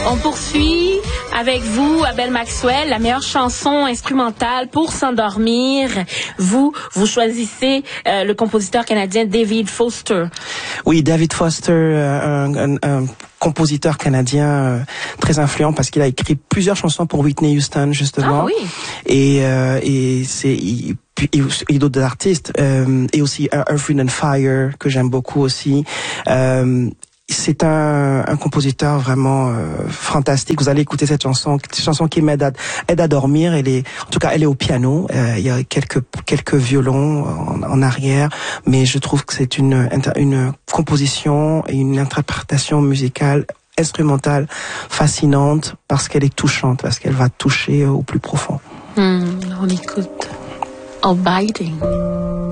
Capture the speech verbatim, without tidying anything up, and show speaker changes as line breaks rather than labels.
On poursuit avec vous, Abel Maxwell, la meilleure chanson instrumentale pour s'endormir. Vous, vous choisissez euh, le compositeur canadien David Foster.
Oui, David Foster, euh, un, un, un compositeur canadien euh, très influent parce qu'il a écrit plusieurs chansons pour Whitney Houston justement.
Ah oui.
Et euh, et c'est il, et, et d'autres artistes euh, et aussi Earth, Wind and Fire que j'aime beaucoup aussi. Euh, C'est un, un compositeur vraiment euh, fantastique. Vous allez écouter cette chanson, cette chanson qui m'aide à, aide à dormir. Elle est, en tout cas, elle est au piano. Euh, il y a quelques quelques violons en, en arrière, mais je trouve que c'est une une composition et une interprétation musicale instrumentale fascinante parce qu'elle est touchante, parce qu'elle va toucher au plus profond.
Hmm, on écoute All Biting.